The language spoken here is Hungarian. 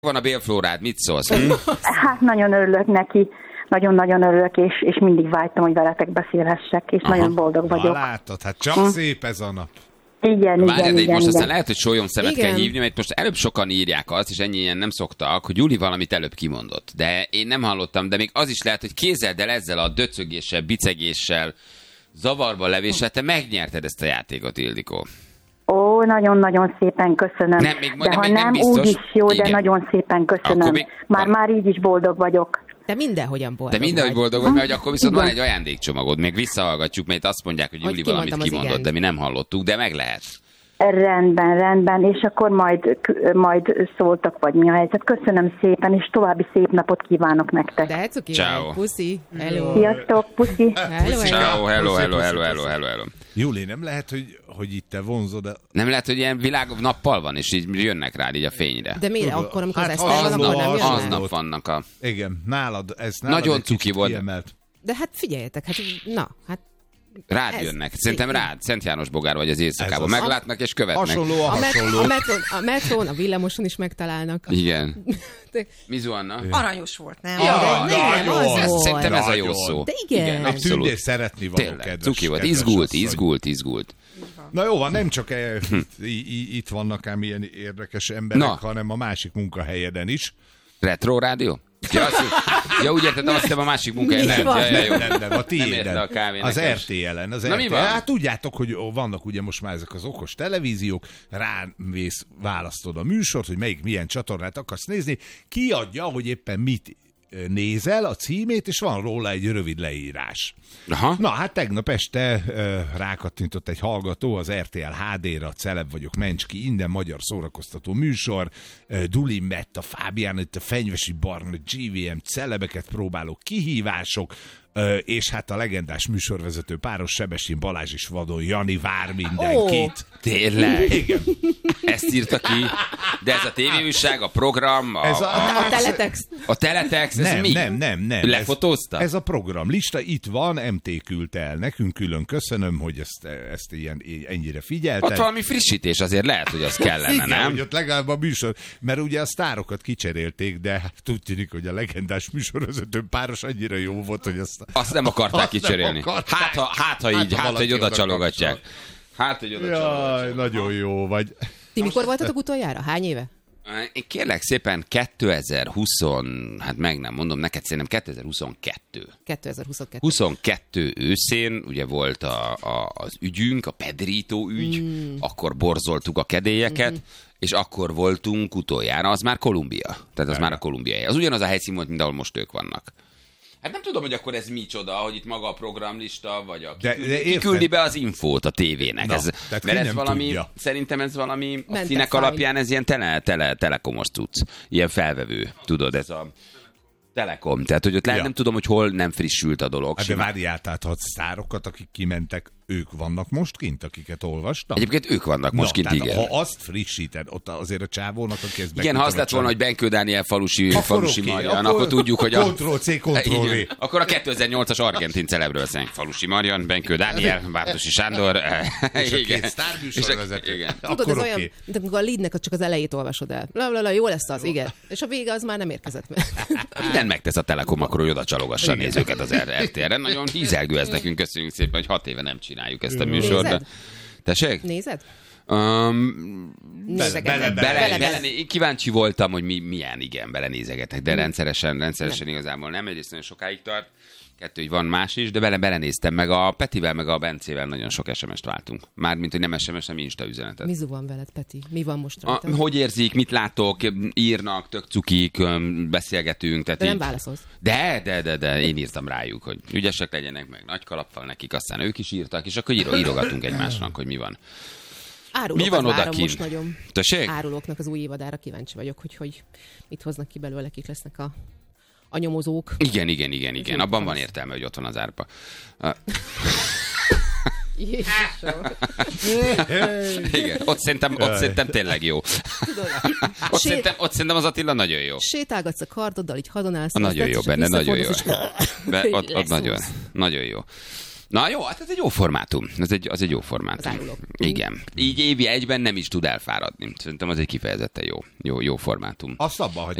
van a bélflórád, mit szólsz? Hát nagyon örülök neki. Nagyon-nagyon örülök, és mindig vágytam, hogy veletek beszélhessek, és nagyon boldog vagyok. Látod, hát csak szép ez a nap. Igen. Most aztán lehet, hogy sólyomszemet kell hívni, mert most előbb sokan írják azt, és ennyien nem szoktak, hogy Juli valamit előbb kimondott. De én nem hallottam, de még az is lehet, hogy képzeld el ezzel a döcögéssel, bicegéssel, zavarba levéssel, te megnyerted ezt a játékot, Ildikó. Ó, nagyon-nagyon szépen köszönöm. De ha nem úgy is jó, de nagyon szépen köszönöm. Már így is boldog vagyok. De mindenhogyan boldog. De mindenhogy boldog vagy, mert akkor viszont van egy ajándékcsomagod. Még visszahallgatjuk, mert azt mondják, hogy Juli valamit kimondott, de mi nem hallottuk, de meg lehet. Rendben, és akkor majd szóltak, vagy mi a helyzet. Köszönöm szépen, és további szép napot kívánok nektek. De cuki, puszi, hello. Sziasztok, puszi. Ciao, hello. Juli, nem lehet, hogy itt te vonzod a... Nem lehet, hogy ilyen nappal van, és így jönnek rád így a fényre. De miért akkor, amikor az Eszter van, akkor nem jönnek? Aznap vannak a... Igen, nálad nagyon cuki volt. Kiemelt. De hát figyeljetek, Rád jönnek. Szerintem rád. Szent János Bogár vagy az éjszakában. Meglátnak és követnek. Hasonló. A metrón, a villamoson is megtalálnak. Igen. Mi Zuanna? Aranyos volt, nem? Szerintem ez a jó szó. De igen. Abszolút. Tündér szeretni való, kedves. Cuki volt. Izgult. Na jó van, nem csak itt vannak ám ilyen érdekes emberek, hanem a másik munkahelyeden is. Retro rádió? Ja, úgy érted, azt hiszem a másik munkáján. Nem, a tiéden. Az RTL-en. Hát tudjátok, hogy vannak ugye most már ezek az okos televíziók, rámész, választod a műsort, hogy milyen csatornát akarsz nézni, kiadja, hogy éppen mit nézel, a címét, és van róla egy rövid leírás. Aha. Na, hát tegnap este rákattintott egy hallgató az RTL HD-ra, Celeb vagyok, Mencski, innen magyar szórakoztató műsor, Duli Metta, Fábián, itt a Fenyvesi Barna, GVM, celebeket próbáló kihívások, és hát a legendás műsorvezető páros Sebestyén Balázs és Vadon Jani vár mindenkit. Tényleg? Igen. Ezt írta ki? De ez a tévéműság, a program, a teletext. A teletext, ez mi? Nem. Lefotózta? Ez a programlista, itt van, MT küldte el nekünk, külön köszönöm, hogy ezt ennyire figyelted. Ott valami frissítés azért lehet, hogy az kellene, igen, nem? Hogy ott legalább a műsor, mert ugye a sztárokat kicserélték, de hát úgy tűnik, hogy a legendás műsorvezető páros annyira jó volt, hogy azt nem akarták kicserélni. Hát, ha így oda csalogatják. Jaj, nagyon jó vagy. Ti mikor voltatok utoljára? Hány éve? Én kérlek szépen 2020, hát meg nem mondom, neked szerintem 2022. 22 őszén, ugye volt az ügyünk, a Pedrito ügy, akkor borzoltuk a kedélyeket, és akkor voltunk utoljára, az már Kolumbia. Tehát az már a kolumbiai. Az ugyanaz a helyszín volt, mint ahol most ők vannak. Hát nem tudom, hogy akkor ez micsoda, hogy itt maga a programlista, vagy ki küldi be az infót a tévének. Mert ez valami, tudja. Szerintem ez valami, a színek alapján ez ilyen telekomos cucc. Ilyen felvevő, tudod, ez a Telekom. Tehát, hogy ott lehet, nem tudom, hogy hol nem frissült a dolog. Hát de várjál, tehát ha sztárokat, akik kimentek, ők vannak most kint, akiket olvastam? Egyébként ők vannak most kint, igen. Ha azt frissíted, ott azért a csávónak, aki ezt igen, ha azt lett volna, hogy Benkő Dániel falusi Marian, akkor tudjuk, hogy Ctrl-C, Ctrl-V. Akkor a 2008-as argentin celebről szánk. Falusi Marian, Benkő Dániel, Bárdosi Sándor. És a két sztárműsorvezető. Tudod, ez olyan, mint amikor a leadnek csak az elejét olvasod el. Jó lesz az, igen. És a vége az már nem érkezett meg. Minden megtesz a Telekom, akkor hogy oda csalogassa a nézőket az RTL-re. Nagyon hízelgő ez nekünk, köszönjük szépen, hogy 6 éve nem csináljuk ezt a műsort. Nézed? Tessék? Nézed? Kíváncsi voltam, hogy milyen, igen, belenézegetek, de rendszeresen igazából nem. Egyrészt nagyon sokáig tart, kettő, hogy van más is, de belenéztem, meg a Petivel, meg a Bencével nagyon sok SMS-t váltunk. Mármint, hogy nem SMS, nem Insta üzenetet. Mi van veled, Peti? Mi van most rajta? Hogy érzik, mit látok, írnak, tök cukik, beszélgetünk. Tehát de nem válaszolsz. De, én írtam rájuk, hogy ügyesek legyenek, meg nagy kalappal nekik, aztán ők is írtak, és akkor írogatunk egymásnak, hogy mi van. Árulókat mi van várom most nagyon. Tessék? Árulóknak az új évadára kíváncsi vagyok, hogy mit hoznak ki belőle, kik lesznek a nyomozók. Igen. Abban van értelme, hogy ott van az árpa. Igen, ott szerintem tényleg jó. Ott szerintem az Attila nagyon jó. Sétálgatsz a kardoddal, így hadonálsz. Nagyon jó benne, nagyon jó. Ott nagyon jó. Na jó, hát ez egy jó formátum. Az egy jó formátum. Igen. Így évi egyben nem is tud elfáradni. Szerintem az egy kifejezetten jó formátum. Azt abban hagyjuk.